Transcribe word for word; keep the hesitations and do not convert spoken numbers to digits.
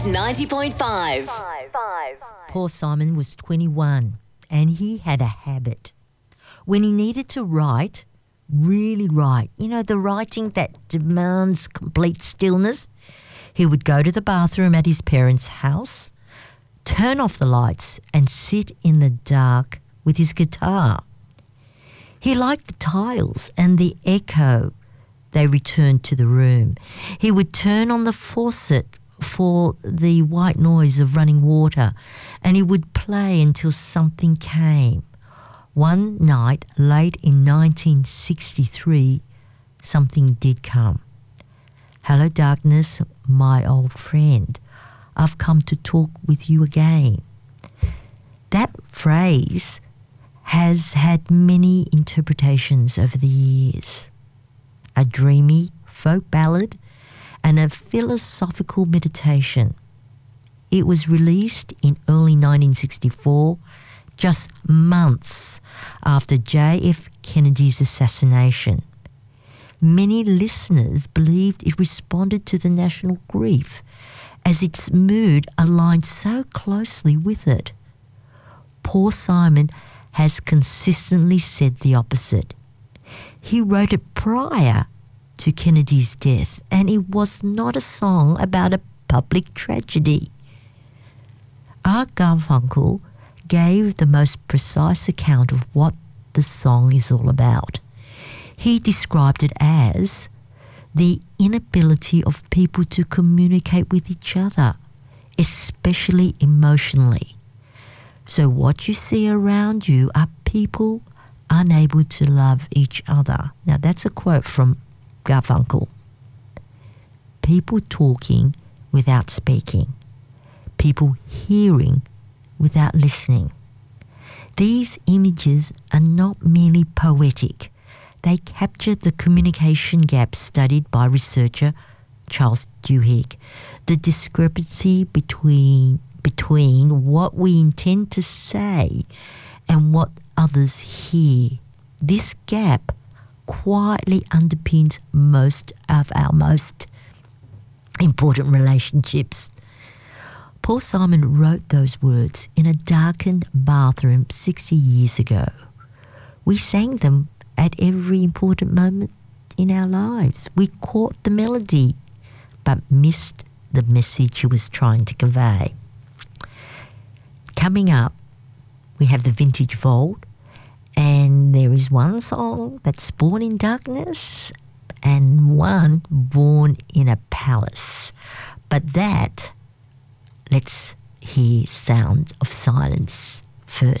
ninety point five. Paul Simon was twenty-one and he had a habit. When he needed to write, really write, you know, the writing that demands complete stillness, he would go to the bathroom at his parents' house, turn off the lights and sit in the dark with his guitar. He liked the tiles and the echo they returned to the room. He would turn on the faucet for the white noise of running water, and he would play until something came. One night, late in nineteen sixty-three, something did come. "Hello, darkness, my old friend. I've come to talk with you again." That phrase has had many interpretations over the years. A dreamy folk ballad and a philosophical meditation. It was released in early nineteen sixty-four, just months after J F Kennedy's assassination. Many listeners believed it responded to the national grief, as its mood aligned so closely with it. Paul Simon has consistently said the opposite. He wrote it prior to Kennedy's death, and it was not a song about a public tragedy. Art Garfunkel gave the most precise account of what the song is all about. He described it as the inability of people to communicate with each other, especially emotionally. So what you see around you are people unable to love each other. Now that's a quote from Garfunkel. People talking without speaking. People hearing without listening. These images are not merely poetic. They capture the communication gap studied by researcher Charles Duhigg, the discrepancy between between what we intend to say and what others hear. This gap quietly underpins most of our most important relationships. Paul Simon wrote those words in a darkened bathroom sixty years ago. We sang them at every important moment in our lives. We caught the melody, but missed the message he was trying to convey. Coming up, we have the Vintage Vault, and there is one song that's Born in Darkness and one Born in a Palace. But that, let's hear Sound of Silence first.